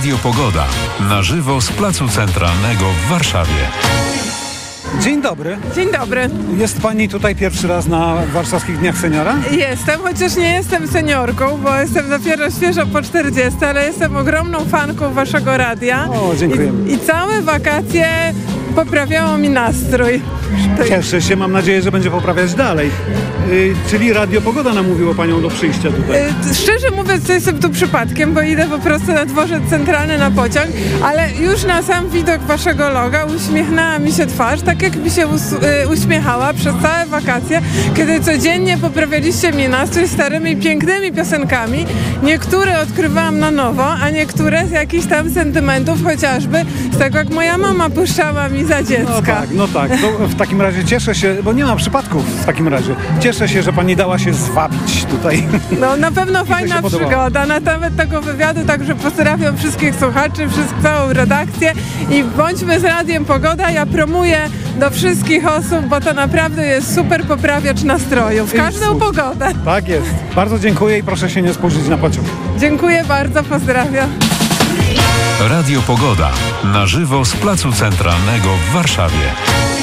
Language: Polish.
Radio Pogoda. Na żywo z Placu Centralnego w Warszawie. Dzień dobry. Dzień dobry. Jest pani tutaj pierwszy raz na Warszawskich Dniach Seniora? Jestem, chociaż nie jestem seniorką, bo jestem dopiero świeżo po 40, ale jestem ogromną fanką waszego radia. O, dziękujemy. I całe wakacje poprawiało mi nastrój. Cieszę się, mam nadzieję, że będzie poprawiać dalej. Czyli Radio Pogoda namówiło panią do przyjścia tutaj. Szczerze mówiąc, to jestem tu przypadkiem, bo idę po prostu na dworzec centralny na pociąg, ale już na sam widok waszego loga uśmiechnęła mi się twarz, tak jak mi się uśmiechała przez całe wakacje, kiedy codziennie poprawialiście mi nastrój starymi, pięknymi piosenkami. Niektóre odkrywałam na nowo, a niektóre z jakichś tam sentymentów, chociażby z tego, jak moja mama puszczała mi za dziecka. No tak. To w takim razie cieszę się, bo nie ma przypadków w takim razie. Cieszę się, że pani dała się zwabić tutaj. No na pewno fajna przygoda. Na temat tego wywiadu, także pozdrawiam wszystkich słuchaczy, całą redakcję i bądźmy z Radiem Pogoda. Ja promuję do wszystkich osób, bo to naprawdę jest super poprawiacz nastroju w każdą pogodę. Tak jest. Bardzo dziękuję i proszę się nie spóźnić na pociąg. Dziękuję bardzo, pozdrawiam. Radio Pogoda. Na żywo z Placu Centralnego w Warszawie.